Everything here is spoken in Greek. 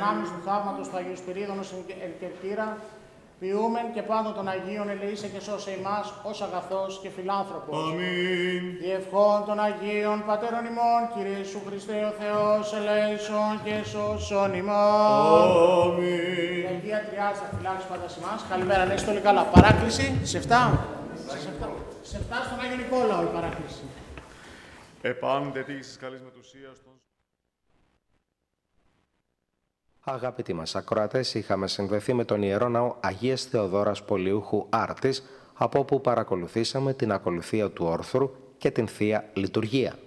δυνάμεις του θαύματος του Αγίου Σπυρίδωνος εν κερκύρα, ποιούμεν και πάντων των Αγίων ελεήσε και σώσε ημάς ως αγαθός και φιλάνθρωπος. Αμήν. Διευχών των Αγίων Πατέρων ημών, Κύριε Ιησού Χριστέ ο Θεός, ελέησον και σώσον ημών. Αμήν. Η Αγία Τριάδα θα φυλάξει πάντα σε εμάς. Καλημέρα, ναι, είστε όλοι καλά. Παράκληση, σε 7. Σε 7 στον Άγιο Νικόλαο η παράκληση. Επάντε της καλής μετουσίας των... Αγαπητοί μας ακροατές, είχαμε συνδεθεί με τον Ιερό Ναό Αγίας Θεοδόρας Πολιούχου Άρτης, από όπου παρακολουθήσαμε την ακολουθία του όρθρου και την Θεία Λειτουργία.